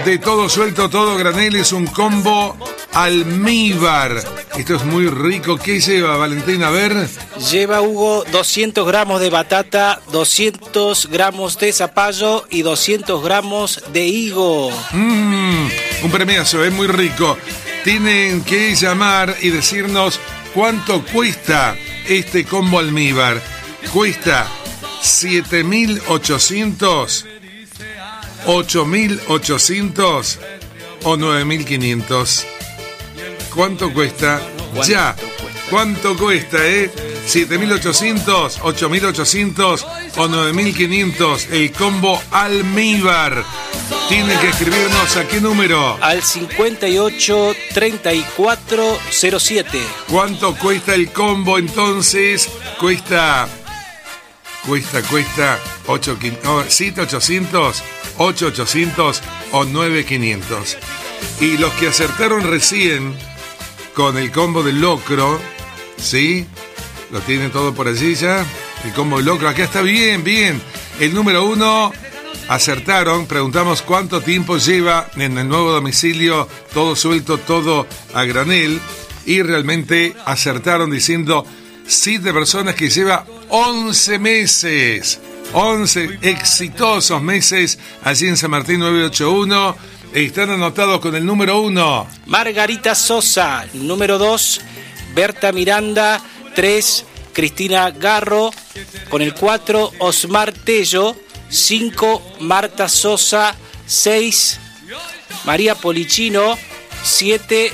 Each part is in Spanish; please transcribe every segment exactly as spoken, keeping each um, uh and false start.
de todo suelto, todo granel, es un combo almíbar. Esto es muy rico. ¿Qué lleva, Valentín? A ver. Lleva, Hugo, doscientos gramos de batata, doscientos gramos de zapallo y doscientos gramos de higo. Mmm, un premiazo, es muy rico. Tienen que llamar y decirnos cuánto cuesta este combo almíbar. Cuesta siete mil ochocientos, ocho mil ochocientos o nueve mil quinientos. ¿Cuánto cuesta? Ya. ¿Cuánto cuesta, eh? siete mil ochocientos, ocho mil ochocientos o nueve mil quinientos. El combo almíbar. Tienen que escribirnos a qué número. Al cincuenta y ocho, treinta y cuatro, cero siete. ¿Cuánto cuesta el combo entonces? Cuesta... Cuesta, cuesta... siete mil ochocientos, ocho mil ochocientos o nueve mil quinientos. Y los que acertaron recién con el combo del locro, ¿sí? Lo tienen todo por allí ya. El combo del locro, acá está bien, bien. El número uno, acertaron. Preguntamos cuánto tiempo lleva en el nuevo domicilio, todo suelto, todo a granel. Y realmente acertaron diciendo siete personas que lleva once meses. once exitosos meses allí en San Martín nueve ocho uno. Están anotados con el número uno. Margarita Sosa. Número dos, Berta Miranda. tres, Cristina Garro. Con el cuatro, Osmar Tello. cinco, Marta Sosa. seis, María Polichino. siete.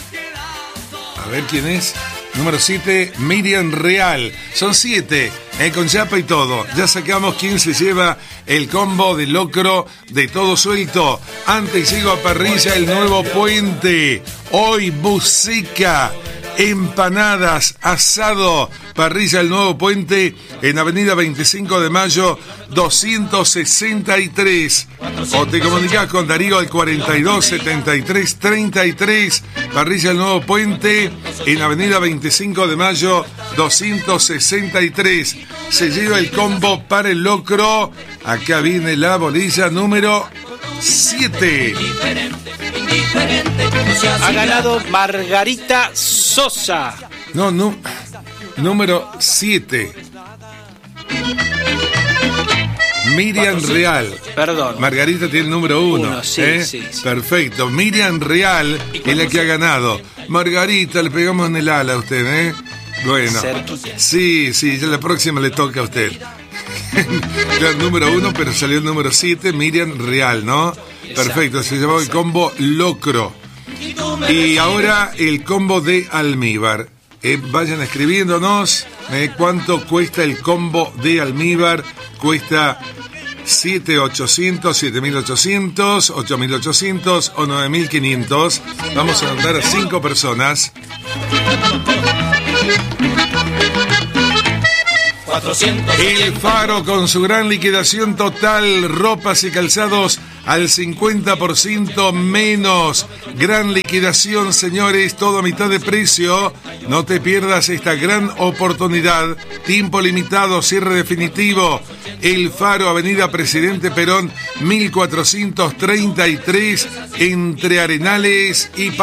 A ver quién es. Número siete, Miriam Real. Son siete, eh, con chapa y todo. Ya sacamos quién se lleva el combo de locro de todo suelto. Antes llego a parrilla El Nuevo Puente. Hoy buceca, empanadas, asado. Parrilla El Nuevo Puente en Avenida veinticinco de Mayo doscientos sesenta y tres. O te comunicás con Darío al cuarenta y dos, setenta y tres, treinta y tres. Parrilla El Nuevo Puente en Avenida veinticinco de Mayo doscientos sesenta y tres. Se lleva el combo para el locro. Acá viene la bolilla número siete. Ha ganado Margarita Sosa. No, no. Número siete. Miriam Real. Perdón. Margarita tiene el número uno. uno sí, ¿eh? sí, sí. Perfecto. Miriam Real es la que ha ganado. Margarita, le pegamos en el ala a usted, ¿eh? Bueno. Cerquita. Sí, sí, ya la próxima le toca a usted. Ya el número uno, pero salió el número siete, Miriam Real, ¿no? Exacto. Perfecto, se llamó el combo locro. Y ahora el combo de almíbar. Eh, vayan escribiéndonos eh, cuánto cuesta el combo de almíbar. Cuesta siete mil ochocientos, siete mil ochocientos, ocho mil ochocientos o nueve mil quinientos. Vamos a anotar a cinco personas. El Faro con su gran liquidación total, ropas y calzados al cincuenta por ciento menos. Gran liquidación, señores, todo a mitad de precio. No te pierdas esta gran oportunidad. Tiempo limitado, cierre definitivo. El Faro, Avenida Presidente Perón, mil cuatrocientos treinta y tres, entre Arenales y